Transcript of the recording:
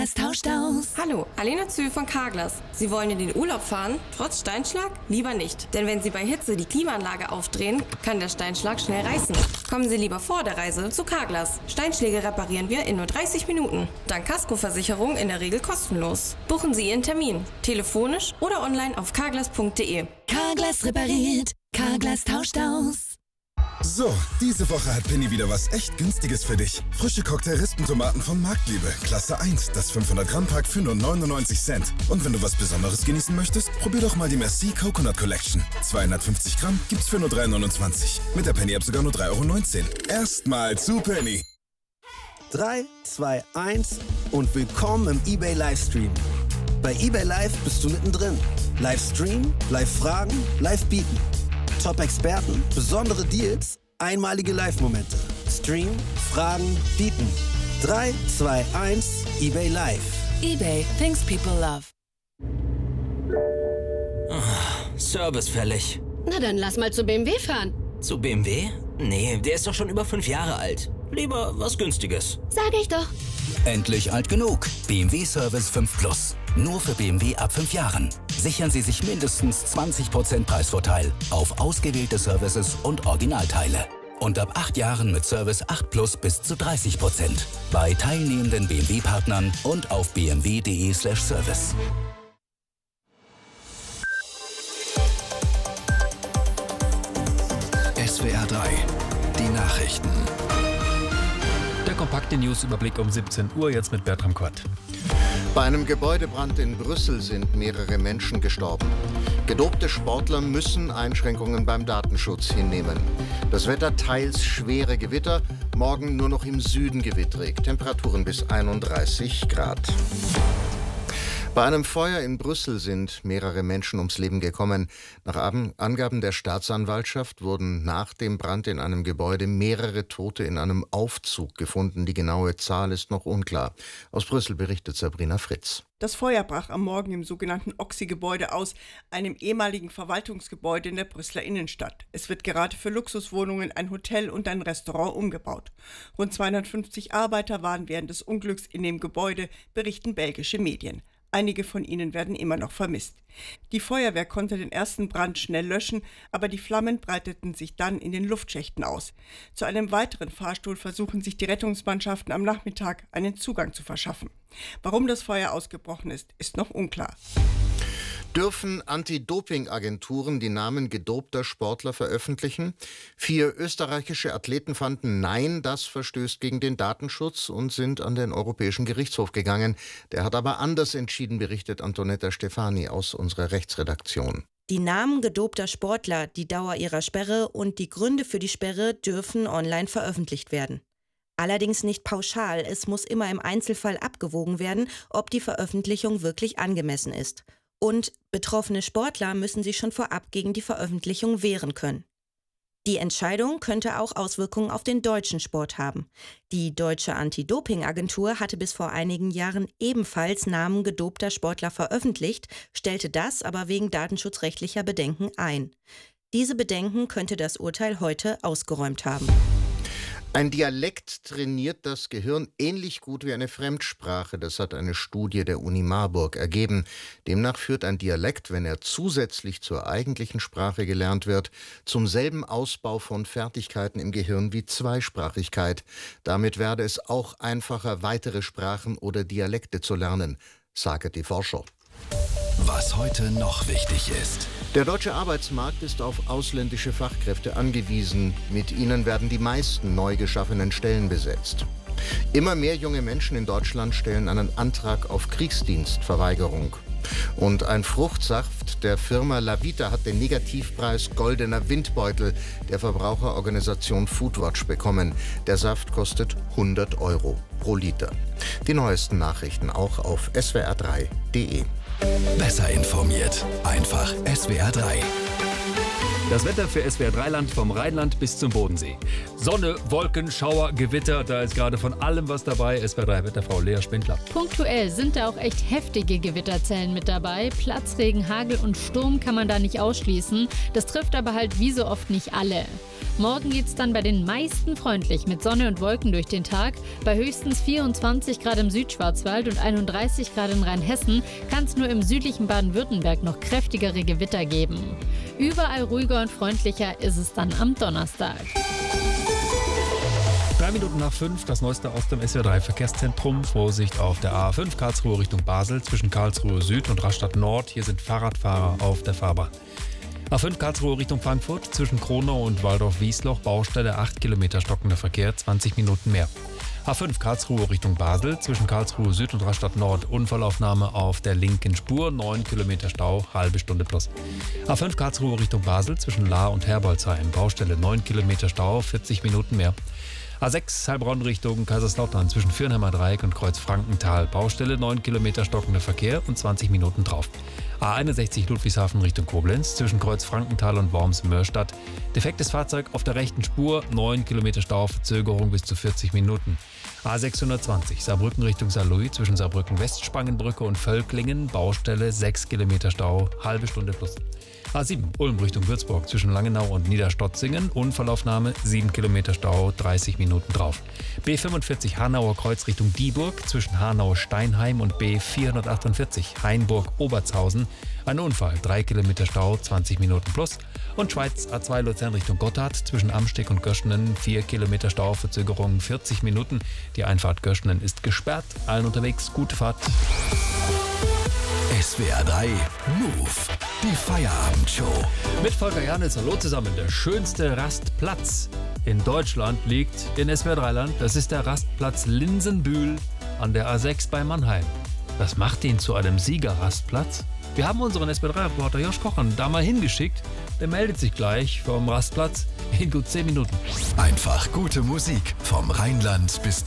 Carglass tauscht aus. Hallo, Alena Zühl von Carglass. Sie wollen in den Urlaub fahren? Trotz Steinschlag? Lieber nicht. Denn wenn Sie bei Hitze die Klimaanlage aufdrehen, kann der Steinschlag schnell reißen. Kommen Sie lieber vor der Reise zu Carglass. Steinschläge reparieren wir in nur 30 Minuten. Dank Kaskoversicherung in der Regel kostenlos. Buchen Sie Ihren Termin. Telefonisch oder online auf carglass.de. Carglass repariert. Carglass tauscht aus. So, diese Woche hat Penny wieder was echt Günstiges für dich. Frische Cocktail-Rispentomaten von Marktliebe. Klasse 1, das 500-Gramm-Pack für nur 99 Cent. Und wenn du was Besonderes genießen möchtest, probier doch mal die Merci Coconut Collection. 250 Gramm gibt's für nur 3,29. Mit der Penny-App sogar nur 3,19 €. Erstmal zu Penny. 3, 2, 1 und willkommen im eBay Livestream. Bei eBay Live bist du mittendrin. Livestream, Live-Fragen, Live-Bieten. Top-Experten, besondere Deals, einmalige Live-Momente. Stream, Fragen, Bieten. 3, 2, 1, eBay Live. eBay, things people love. Service fällig. Na dann lass mal zu BMW fahren. Zu BMW? Nee, der ist doch schon über 5 Jahre alt. Lieber was Günstiges. Sag ich doch. Endlich alt genug. BMW Service 5 Plus. Nur für BMW ab 5 Jahren. Sichern Sie sich mindestens 20% Preisvorteil auf ausgewählte Services und Originalteile. Und ab 8 Jahren mit Service 8 Plus bis zu 30%. Bei teilnehmenden BMW-Partnern und auf bmw.de/service. SWR 3, die Nachrichten. Der kompakte Newsüberblick um 17 Uhr, jetzt mit Bertram Quatt. Bei einem Gebäudebrand in Brüssel sind mehrere Menschen gestorben. Gedopte Sportler müssen Einschränkungen beim Datenschutz hinnehmen. Das Wetter teils schwere Gewitter, morgen nur noch im Süden gewittrig. Temperaturen bis 31 Grad. Bei einem Feuer in Brüssel sind mehrere Menschen ums Leben gekommen. Nach Angaben der Staatsanwaltschaft wurden nach dem Brand in einem Gebäude mehrere Tote in einem Aufzug gefunden. Die genaue Zahl ist noch unklar. Aus Brüssel berichtet Sabrina Fritz. Das Feuer brach am Morgen im sogenannten Oxy-Gebäude aus, einem ehemaligen Verwaltungsgebäude in der Brüsseler Innenstadt. Es wird gerade für Luxuswohnungen, ein Hotel und ein Restaurant umgebaut. Rund 250 Arbeiter waren während des Unglücks in dem Gebäude, berichten belgische Medien. Einige von ihnen werden immer noch vermisst. Die Feuerwehr konnte den ersten Brand schnell löschen, aber die Flammen breiteten sich dann in den Luftschächten aus. Zu einem weiteren Fahrstuhl versuchen sich die Rettungsmannschaften am Nachmittag einen Zugang zu verschaffen. Warum das Feuer ausgebrochen ist, ist noch unklar. Dürfen Anti-Doping-Agenturen die Namen gedopter Sportler veröffentlichen? 4 österreichische Athleten fanden Nein, das verstößt gegen den Datenschutz und sind an den Europäischen Gerichtshof gegangen. Der hat aber anders entschieden, berichtet Antonetta Stefani aus unserer Rechtsredaktion. Die Namen gedopter Sportler, die Dauer ihrer Sperre und die Gründe für die Sperre dürfen online veröffentlicht werden. Allerdings nicht pauschal, es muss immer im Einzelfall abgewogen werden, ob die Veröffentlichung wirklich angemessen ist. Und betroffene Sportler müssen sich schon vorab gegen die Veröffentlichung wehren können. Die Entscheidung könnte auch Auswirkungen auf den deutschen Sport haben. Die deutsche Anti-Doping-Agentur hatte bis vor einigen Jahren ebenfalls Namen gedopter Sportler veröffentlicht, stellte das aber wegen datenschutzrechtlicher Bedenken ein. Diese Bedenken könnte das Urteil heute ausgeräumt haben. Ein Dialekt trainiert das Gehirn ähnlich gut wie eine Fremdsprache. Das hat eine Studie der Uni Marburg ergeben. Demnach führt ein Dialekt, wenn er zusätzlich zur eigentlichen Sprache gelernt wird, zum selben Ausbau von Fertigkeiten im Gehirn wie Zweisprachigkeit. Damit werde es auch einfacher, weitere Sprachen oder Dialekte zu lernen, sagen die Forscher. Was heute noch wichtig ist. Der deutsche Arbeitsmarkt ist auf ausländische Fachkräfte angewiesen. Mit ihnen werden die meisten neu geschaffenen Stellen besetzt. Immer mehr junge Menschen in Deutschland stellen einen Antrag auf Kriegsdienstverweigerung. Und ein Fruchtsaft der Firma Lavita hat den Negativpreis Goldener Windbeutel der Verbraucherorganisation Foodwatch bekommen. Der Saft kostet 100 € pro Liter. Die neuesten Nachrichten auch auf swr3.de. Besser informiert. Einfach SWR 3. Das Wetter für SWR 3-Land vom Rheinland bis zum Bodensee. Sonne, Wolken, Schauer, Gewitter, da ist gerade von allem was dabei. SWR 3-Wetterfrau Lea Spindler. Punktuell sind da auch echt heftige Gewitterzellen mit dabei. Platzregen, Hagel und Sturm kann man da nicht ausschließen. Das trifft aber halt wie so oft nicht alle. Morgen geht's dann bei den meisten freundlich mit Sonne und Wolken durch den Tag. Bei höchstens 24 Grad im Südschwarzwald und 31 Grad in Rheinhessen kann es nur im südlichen Baden-Württemberg noch kräftigere Gewitter geben. Überall ruhiger und freundlicher ist es dann am Donnerstag. 3 Minuten nach 5, das Neueste aus dem SWR3 Verkehrszentrum. Vorsicht auf der A5 Karlsruhe Richtung Basel zwischen Karlsruhe Süd und Rastatt Nord. Hier sind Fahrradfahrer auf der Fahrbahn. A5 Karlsruhe Richtung Frankfurt zwischen Kronau und Waldorf-Wiesloch. Baustelle 8 Kilometer stockender Verkehr, 20 Minuten mehr. A5 Karlsruhe Richtung Basel zwischen Karlsruhe Süd und Rastatt Nord. Unfallaufnahme auf der linken Spur, 9 Kilometer Stau, halbe Stunde plus. A5 Karlsruhe Richtung Basel zwischen Lahr und Herbolzheim. Baustelle 9 Kilometer Stau, 40 Minuten mehr. A6 Heilbronn Richtung Kaiserslautern zwischen Fürnheimer Dreieck und Kreuzfrankenthal. Baustelle 9 Kilometer stockender Verkehr und 20 Minuten drauf. A61 Ludwigshafen Richtung Koblenz zwischen Kreuzfrankenthal und Worms-Mörstadt. Defektes Fahrzeug auf der rechten Spur, 9 Kilometer Stau, Verzögerung bis zu 40 Minuten. A620 Saarbrücken Richtung Saarlouis zwischen Saarbrücken-Westspangenbrücke und Völklingen. Baustelle 6 Kilometer Stau, halbe Stunde plus. A7 Ulm Richtung Würzburg zwischen Langenau und Niederstotzingen. Unfallaufnahme 7 Kilometer Stau, 30 Minuten drauf. B45 Hanauer Kreuz Richtung Dieburg zwischen Hanau-Steinheim und B448 Hainburg-Obertshausen. Ein Unfall, 3 Kilometer Stau, 20 Minuten plus. Und Schweiz A2 Luzern Richtung Gotthard zwischen Amsteg und Göschenen. 4 Kilometer Stau, Verzögerung 40 Minuten. Die Einfahrt Göschenen ist gesperrt. Allen unterwegs, gute Fahrt. SWR3 Move, die Feierabendshow. Mit Volker Janitz, hallo zusammen. Der schönste Rastplatz in Deutschland liegt in SWR3-Land. Das ist der Rastplatz Linsenbühl an der A6 bei Mannheim. Was macht ihn zu einem Siegerrastplatz? Wir haben unseren SWR3-Reporter Josh Kochern da mal hingeschickt. Der meldet sich gleich vom Rastplatz in gut 10 Minuten. Einfach gute Musik vom Rheinland bis